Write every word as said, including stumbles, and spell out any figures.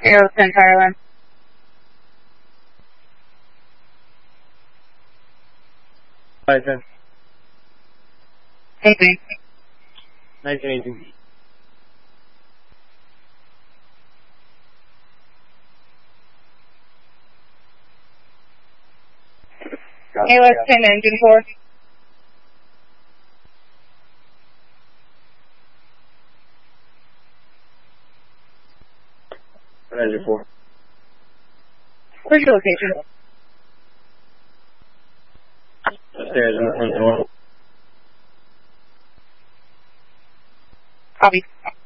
Aero ten Thailand. Five ten. Anything. Nineteen eighteen. A L S ten engine four. Engine four. Where's your location? Upstairs in the front door. Copy.